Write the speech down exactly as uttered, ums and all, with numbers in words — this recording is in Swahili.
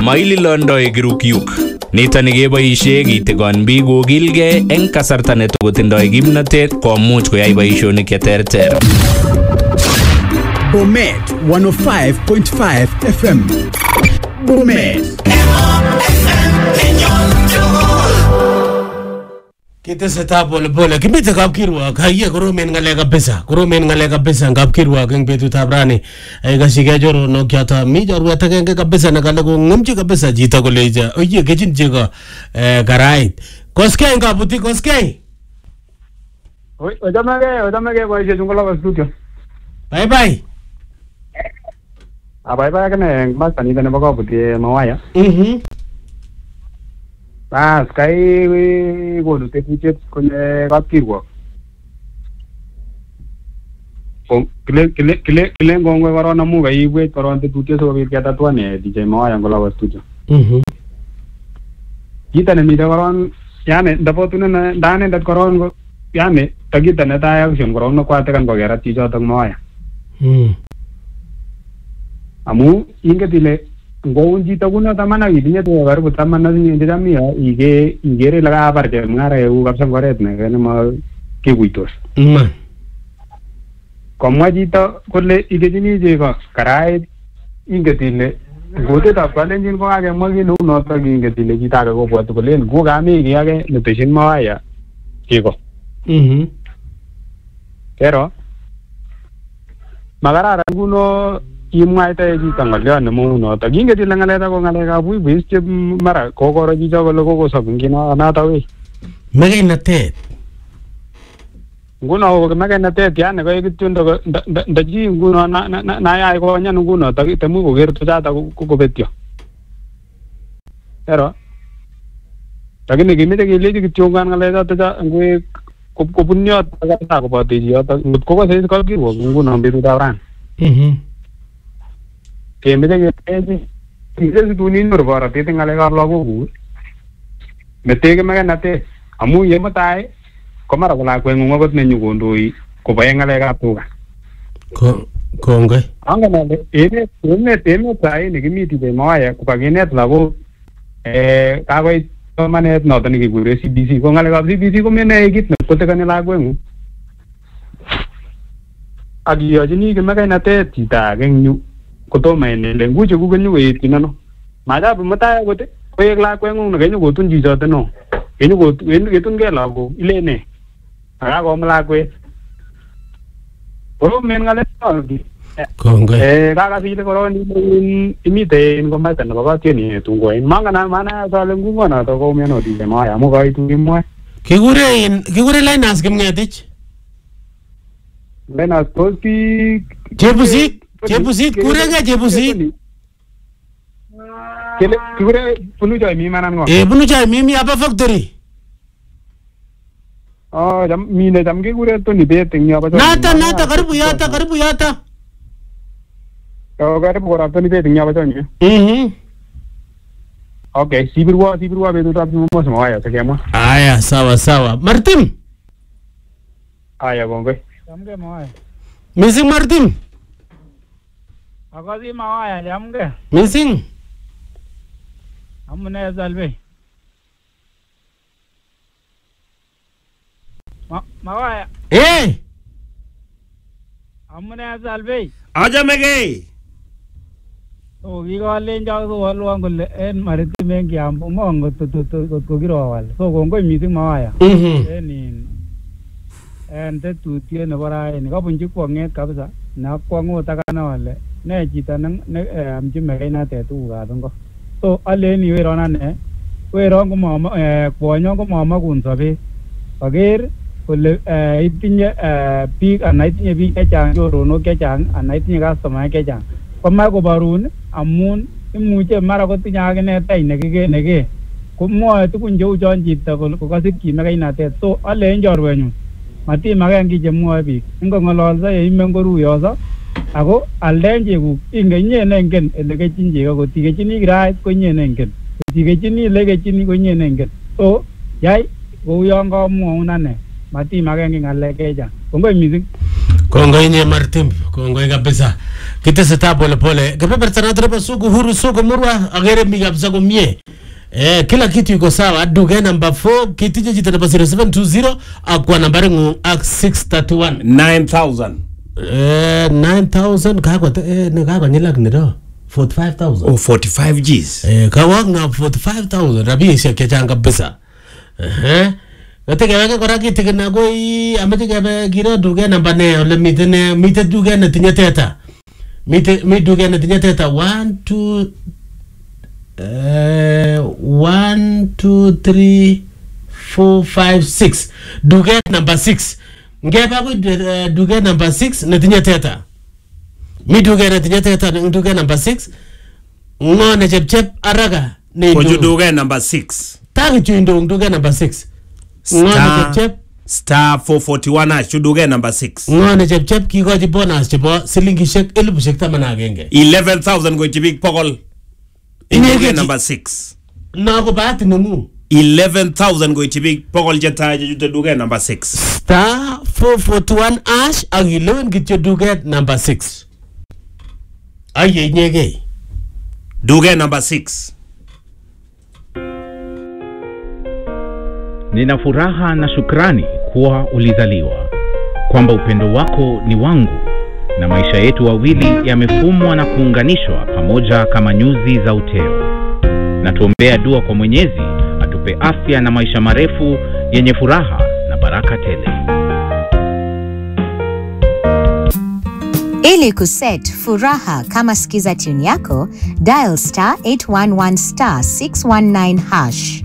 maililondoi kirukyuk. Nitoni keboishe kitigon biik kokilgei eng kasarta netokotindoi kimnatet komuch koyai boishonik cheterter. Bomet one oh five point five F M. Bomet. Kiteseta pole pole kimite kapkirwok haye koromen ngale kabisa koromen ngale kabisa kapkirwok eng betutab rani ay kasige joronok kyata mi jorwet agenge kabisa nakale ko ngumchi kabisa jito koleja oye kechin chego eh karait koskei ngabuti koskei oi odamage odamage boishe jungola studio bye bye ah bye bye kene masta ni nebo kabuti mawaya mhm Bas, kai gonu teknichet kwenye kapkirwok. Kile kile kile kile ngongwe korona mu kai wet korona tetutye sikobit ketatwane D J Mawaya ngola studio. Mhm. Kita ne mide korona yani ndapotune na ndane ndat korona yani tagita ne ta action korona kwate kan kokera chichotok Mawaya. Mhm. Amu ingetile ngoun chito kuno tamana itinye tuga karibu tamana sinye jamii ige igere laga aparte mngara eu kapsa ngoret ne kene ma kikuitos man komwa chito kole igejini chego karait ingetile ngotetab kalenjin ko kakemwa kinu noto ingetile chito age kobwatu kolen ku kami ki age neteshin Mawaya chego mhm pero magara kuno imwaite chito ngolion nemu noto kingetile ngaleta ko ngalekab buibuis che mara kokoro chito kole kokosop ngino nata we megenatet nguno ko megenatet yani ko kityo ndaji nguno na yai ko nyan nguno temu koker to chata kokobetyo pero lakini kimite keleji kityo ngaleta to cha ngwe kobunyot kata ko boteji yoto ngotko ko seit ko kirwo nguno betutab ran mhm kemete keji kise dunin nurbara tete ngale kar lago ku mete mega nate amu yemutai komara kula kwengu ngot nenyu kondoi ko baye ngale ka tuga ko konge anga nale ene ene ene tai ni kimiti be Mawaya ko pagenet lago eh ka koi tomanet noto ni kigure C B C ko ngale ka C B C ko mene git ne kote kan la kwengu agiyo jini ke mega nate tita genyu kotoma enele nguche kukenyu weitinano majabu mata kote koyek lakwengu ne kenyu kotun chichote no kenyu kotun ketun ke lago ilene aga ko mlakwe oro men ngale konge eh kaga sile koroni imite ngomata ne baba tieni tungo en manga na mana sale ngungo na to ko meno di Mawaya mo kai tu imwa kigure in kigure Linus Kimngetich Linus Toski Jebusit Jebusit kurenge Jebusit kile kigure punu joy mi manan ngo eh punu joy mi mi apa factory oh jam mi ne jam kigure to ni bet nya apa nata nata karibu yata karibu yata oh karibu ora to ni bet nya apa nya mhm okay sibirwa sibirwa betu tap mo mo Mawaya takema aya sawa sawa Martin aya bongo jamge Mawaya missing Martin akasi Mawaya jamge missing amune salve ma Mawaya eh amune salve aja mege to kikolen jago so walwan kole en maritim en kiambu mongo to to to ko kirowal so kongoi missing Mawaya mhm en in en tetutye nebo raini kabunji kwonget kabisa na kwangut akana wale ne chito ne amchi mekeinatet tukukab ngo so aleni weron ane weron ko mama kwonyo ko mama kun sobet aker kole itinye biik ana itinye biik chechang choronok chechang ana itinye customer chechang komae kobarun amun imuche mara kotinye akine tai nekike neke komwoe tukun cheu chon chito kokasikyi mekeinatet so alen chorwenyun matimaken ki chemwoe biik ingong'ololso yeime ngoruyoso ako alden chekuk ingen inye nengen ele kechin chego kotikechini kirait ko inye nengen kotikechini ele kechini ko inye nengen so yai kou yon kamwaun ane matimaken ki ng'alek chechang kongoi missing Kongoi nye Martim, kongoi kabisa. Kiteseta pole pole. Kepeperta na trepa suku huru suku murwa agere mi kabisa kumie. Eh, kila kitu yuko sawa. Duge number four, kitije jita namba zero seven two zero, akwa nambari ngu ak six thirty one. nine thousand. Eh, nine thousand, kakwa, eh, kakwa nilak nido. forty-five thousand. Oh, forty-five G's. Eh, kawag na forty-five thousand. Rabi isya kechang kabisa. Eh, Kati kaya kora kiti kena koi amati kaya kira duga namba ne ole mite ne mite duga na tinya teta mite mite duga na tinya teta one two uh, one two three four five six duga number six ngeba ko duga number six na tinya teta mi duga na tinya teta duga number six ngone chep chep araga ne duga number six tagi chuindo duga number six Star, star four forty-one hash chuduge number six. Ngone chep chep kikochi bonus chebo silingishek elipushek taman agenge. eleven thousand go chibik pokol. Inyege number six. Na ko bahati nungu. eleven thousand go chibik pokol jeta chuduge number six. Star four forty-one hash ang eleven kityo duge number six. Aye inyege. Duge number six. Nina furaha na shukrani kuwa ulizaliwa, kwamba upendo wako ni wangu, na maisha yetu wawili yamefumwa na kuunganishwa pamoja kama nyuzi za uteo. Na tuombea dua kwa Mwenyezi atupe afya na maisha marefu yenye furaha na baraka tele. Ili kuset furaha kama sikiza tune yako, dial star eight one one star six one nine hash.